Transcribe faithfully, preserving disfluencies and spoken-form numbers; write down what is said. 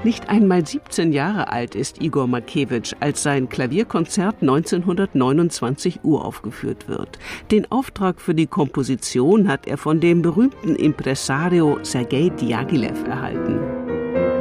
Nicht einmal siebzehn Jahre alt ist Igor Markewitsch, als sein Klavierkonzert neunzehnhundertneunundzwanzig uraufgeführt wird. Den Auftrag für die Komposition hat er von dem berühmten Impresario Sergei Diaghilev erhalten.